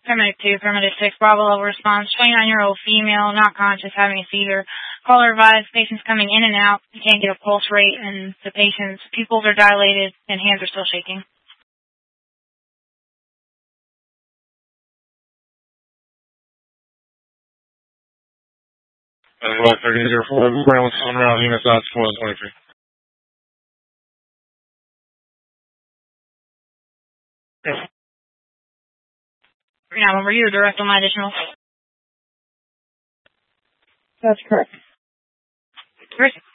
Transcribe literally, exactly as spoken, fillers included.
Paramedic two, Paramedic six, Bravo level response, twenty-nine-year-old female, not conscious, having a seizure. Caller advised, patient's coming in and out, you can't get a pulse rate, and the patient's pupils are dilated and hands are still shaking. And what thirty zero four, ground with phone around units out four twenty-three. Yes. Now, were you direct on my additional? That's correct. Chris?